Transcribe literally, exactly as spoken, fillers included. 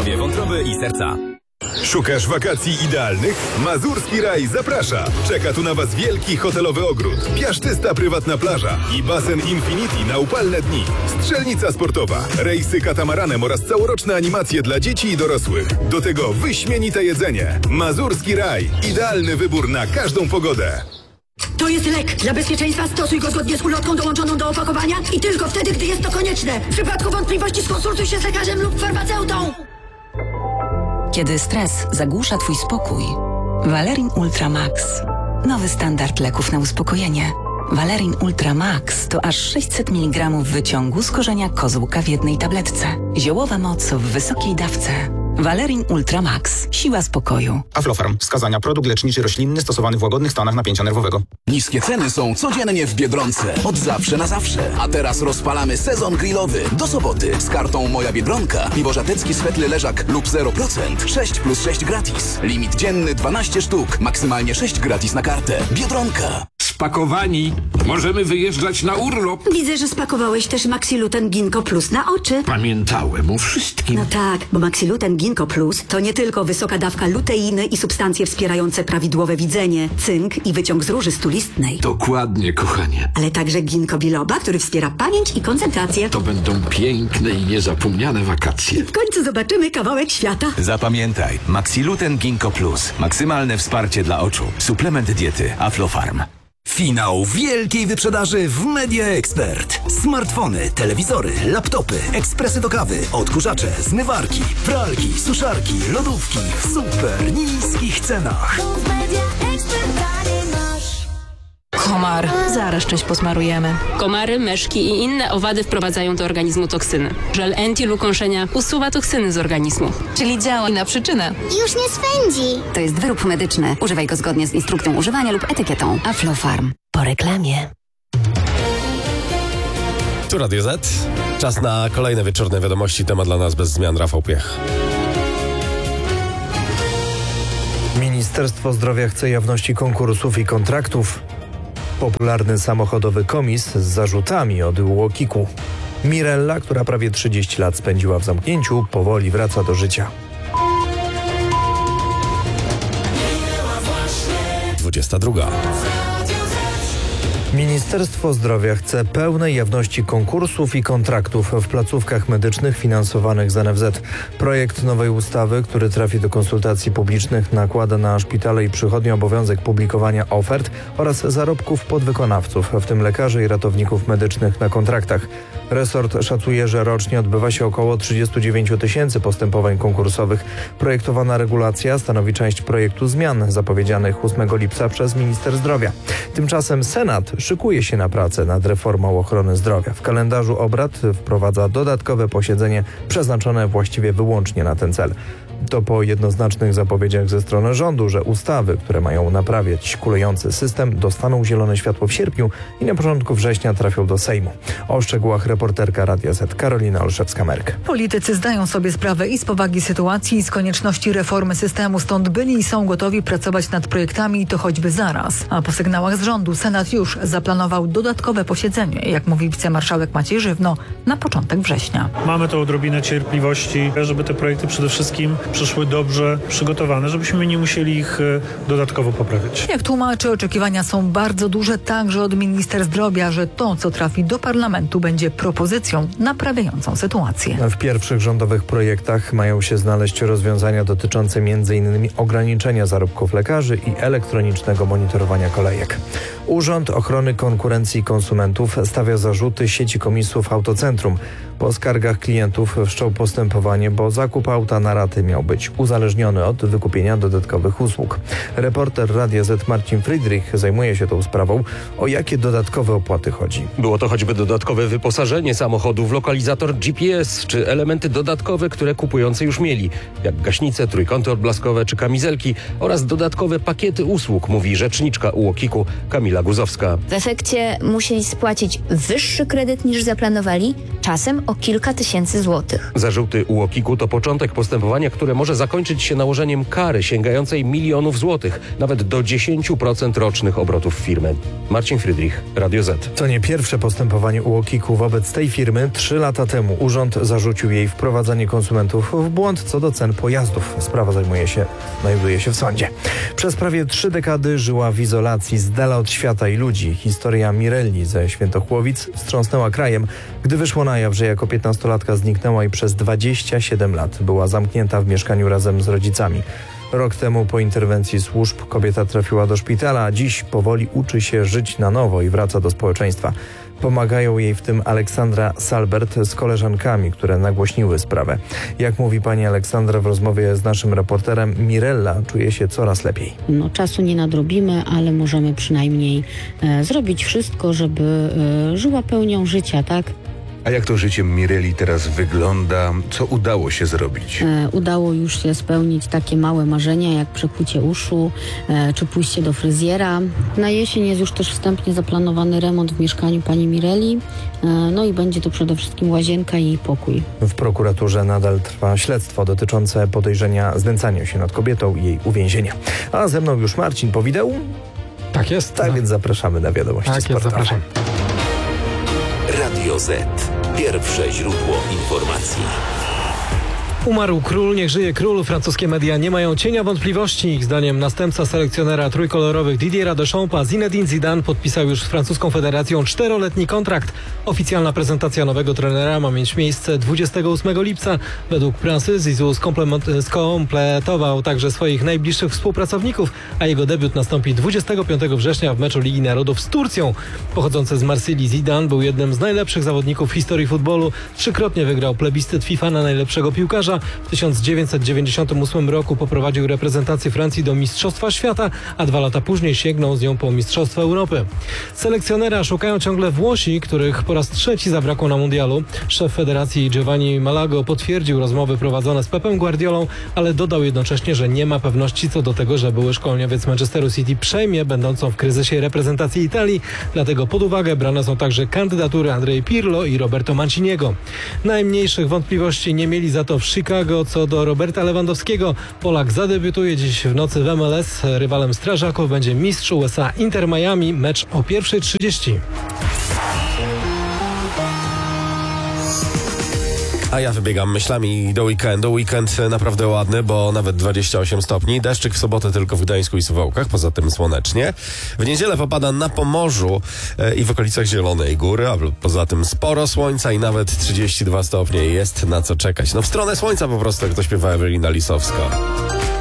zdrowie wątroby i serca. Szukasz wakacji idealnych? Mazurski Raj zaprasza. Czeka tu na Was wielki hotelowy ogród, piaszczysta prywatna plaża i basen Infinity na upalne dni. Strzelnica sportowa, rejsy katamaranem oraz całoroczne animacje dla dzieci i dorosłych. Do tego wyśmienite jedzenie. Mazurski Raj. Idealny wybór na każdą pogodę. To jest lek. Dla bezpieczeństwa stosuj go zgodnie z ulotką dołączoną do opakowania i tylko wtedy, gdy jest to konieczne. W przypadku wątpliwości skonsultuj się z lekarzem lub farmaceutą. Kiedy stres zagłusza Twój spokój, Valerin Ultra Max. Nowy standard leków na uspokojenie. Valerin Ultra Max to aż sześćset miligramów wyciągu z korzenia kozłka w jednej tabletce. Ziołowa moc w wysokiej dawce. Valerin Ultra Max. Siła spokoju. Aflofarm. Wskazania. Produkt leczniczy roślinny stosowany w łagodnych stanach napięcia nerwowego. Niskie ceny są codziennie w Biedronce. Od zawsze na zawsze. A teraz rozpalamy sezon grillowy. Do soboty. Z kartą Moja Biedronka. Piwo żatecki swetle leżak lub zero procent. sześć plus sześć gratis. Limit dzienny dwanaście sztuk. Maksymalnie sześć gratis na kartę. Biedronka. Spakowani. Możemy wyjeżdżać na urlop. Widzę, że spakowałeś też Maxiluten Ginkgo Plus na oczy. Pamiętałem o wszystkim. No tak, bo Maxiluten Ginkgo Plus to nie tylko wysoka dawka luteiny i substancje wspierające prawidłowe widzenie, cynk i wyciąg z róży stulistnej. Dokładnie, kochanie. Ale także ginkgo biloba, który wspiera pamięć i koncentrację. To będą piękne i niezapomniane wakacje. W końcu zobaczymy kawałek świata. Zapamiętaj, Maxiluten Ginkgo Plus. Maksymalne wsparcie dla oczu. Suplement diety Aflofarm. Finał wielkiej wyprzedaży w Media Expert. Smartfony, telewizory, laptopy, ekspresy do kawy, odkurzacze, zmywarki, pralki, suszarki, lodówki w super niskich cenach. Komar. Zaraz coś posmarujemy. Komary, myszki i inne owady wprowadzają do organizmu toksyny. Żel anti-lukąszenia usuwa toksyny z organizmu. Czyli działa na przyczynę. Już nie swędzi. To jest wyrób medyczny. Używaj go zgodnie z instrukcją używania lub etykietą. Aflofarm. Po reklamie. Tu Radio Z. Czas na kolejne wieczorne wiadomości. Temat dla nas bez zmian. Rafał Piech. Ministerstwo Zdrowia chce jawności konkursów i kontraktów. Popularny samochodowy komis z zarzutami od UOKiK-u. Mirella, która prawie trzydzieści lat spędziła w zamknięciu, powoli wraca do życia. dwudziesta druga. Ministerstwo Zdrowia chce pełnej jawności konkursów i kontraktów w placówkach medycznych finansowanych z N F Z. Projekt nowej ustawy, który trafi do konsultacji publicznych, nakłada na szpitale i przychodnie obowiązek publikowania ofert oraz zarobków podwykonawców, w tym lekarzy i ratowników medycznych na kontraktach. Resort szacuje, że rocznie odbywa się około trzydzieści dziewięć tysięcy postępowań konkursowych. Projektowana regulacja stanowi część projektu zmian zapowiedzianych ósmego lipca przez minister zdrowia. Tymczasem Senat szykuje się na pracę nad reformą ochrony zdrowia. W kalendarzu obrad wprowadza dodatkowe posiedzenie przeznaczone właściwie wyłącznie na ten cel. To po jednoznacznych zapowiedziach ze strony rządu, że ustawy, które mają naprawiać kulejący system, dostaną zielone światło w sierpniu i na początku września trafią do Sejmu. O szczegółach reporterka Radia Z Karolina Olszewska-Merk. Politycy zdają sobie sprawę i z powagi sytuacji, i z konieczności reformy systemu, stąd byli i są gotowi pracować nad projektami i to choćby zaraz. A po sygnałach z rządu Senat już zaplanował dodatkowe posiedzenie, jak mówi wicemarszałek Maciej Żywno, na początek września. Mamy to odrobinę cierpliwości, żeby te projekty przede wszystkim przyszły dobrze przygotowane, żebyśmy nie musieli ich dodatkowo poprawiać. Jak tłumaczy, oczekiwania są bardzo duże także od minister zdrowia, że to, co trafi do parlamentu, będzie propozycją naprawiającą sytuację. W pierwszych rządowych projektach mają się znaleźć rozwiązania dotyczące między innymi ograniczenia zarobków lekarzy i elektronicznego monitorowania kolejek. Urząd Ochrony Konkurencji i Konsumentów stawia zarzuty sieci komisów Autocentrum. Po skargach klientów wszczął postępowanie, bo zakup auta na raty miał być uzależniony od wykupienia dodatkowych usług. Reporter Radia Z Marcin Friedrich zajmuje się tą sprawą. O jakie dodatkowe opłaty chodzi? Było to choćby dodatkowe wyposażenie samochodu w lokalizator G P S, czy elementy dodatkowe, które kupujący już mieli, jak gaśnice, trójkąty odblaskowe czy kamizelki oraz dodatkowe pakiety usług, mówi rzeczniczka UOKiK-u Kamila Kamila Guzowska. W efekcie musieli spłacić wyższy kredyt niż zaplanowali, czasem o kilka tysięcy złotych. Zarzuty U O K I K U to początek postępowania, które może zakończyć się nałożeniem kary sięgającej milionów złotych, nawet do dziesięć procent rocznych obrotów firmy. Marcin Frydrich, Radio Z. To nie pierwsze postępowanie U O K I K U wobec tej firmy. Trzy lata temu urząd zarzucił jej wprowadzanie konsumentów w błąd co do cen pojazdów. Sprawa zajmuje się, znajduje się w sądzie. Przez prawie trzy dekady żyła w izolacji, z dala od świata i ludzi. Historia Mirelli ze Świętochłowic wstrząsnęła krajem, gdy wyszło na jaw, że jako piętnastolatka zniknęła i przez dwadzieścia siedem lat była zamknięta w mieszkaniu razem z rodzicami. Rok temu po interwencji służb kobieta trafiła do szpitala, a dziś powoli uczy się żyć na nowo i wraca do społeczeństwa. Pomagają jej w tym Aleksandra Salbert z koleżankami, które nagłośniły sprawę. Jak mówi pani Aleksandra w rozmowie z naszym reporterem, Mirella czuje się coraz lepiej. No, czasu nie nadrobimy, ale możemy przynajmniej e, zrobić wszystko, żeby e, żyła pełnią życia, tak? A jak to życie Mireli teraz wygląda? Co udało się zrobić? E, udało już się spełnić takie małe marzenia, jak przekucie uszu, e, czy pójście do fryzjera. Na jesień jest już też wstępnie zaplanowany remont w mieszkaniu pani Mireli. E, no i będzie to przede wszystkim łazienka i jej pokój. W prokuraturze nadal trwa śledztwo dotyczące podejrzenia znęcania się nad kobietą i jej uwięzienia. A ze mną już Marcin Powideł. Tak jest. Tak, no. Więc zapraszamy na wiadomości tak sportowe. Jest, zapraszam. Radio Z. Pierwsze źródło informacji. Umarł król, niech żyje król. Francuskie media nie mają cienia wątpliwości. Ich zdaniem następca selekcjonera trójkolorowych Didiera Deschampa, Zinedine Zidane, podpisał już z francuską federacją czteroletni kontrakt. Oficjalna prezentacja nowego trenera ma mieć miejsce dwudziestego ósmego lipca. Według prasy Zizou skompletował także swoich najbliższych współpracowników, a jego debiut nastąpi dwudziestego piątego września w meczu Ligi Narodów z Turcją. Pochodzący z Marsylii Zidane był jednym z najlepszych zawodników w historii futbolu. Trzykrotnie wygrał plebiscyt FIFA na najlepszego piłkarza. W tysiąc dziewięćset dziewięćdziesiątym ósmym roku poprowadził reprezentację Francji do Mistrzostwa Świata, a dwa lata później sięgnął z nią po Mistrzostwo Europy. Selekcjonera szukają ciągle Włosi, których po raz trzeci zabrakło na mundialu. Szef federacji Giovanni Malago potwierdził rozmowy prowadzone z Pepem Guardiolą, ale dodał jednocześnie, że nie ma pewności co do tego, że były szkoleniowiec Manchesteru City przejmie będącą w kryzysie reprezentację Italii. Dlatego pod uwagę brane są także kandydatury Andrea Pirlo i Roberto Manciniego. Najmniejszych wątpliwości nie mieli za to w Chicago co do Roberta Lewandowskiego. Polak zadebiutuje dziś w nocy w M L S. Rywalem strażaków będzie mistrz U S A Inter Miami. Mecz o pierwszej trzydzieści. A ja wybiegam myślami do weekendu. Weekend naprawdę ładny, bo nawet dwadzieścia osiem stopni. Deszczyk w sobotę tylko w Gdańsku i Suwałkach, poza tym słonecznie. W niedzielę popada na Pomorzu e, i w okolicach Zielonej Góry, a poza tym sporo słońca i nawet trzydzieści dwa stopnie. Jest na co czekać. No w stronę słońca po prostu, jak to śpiewa Ewelina Lisowska.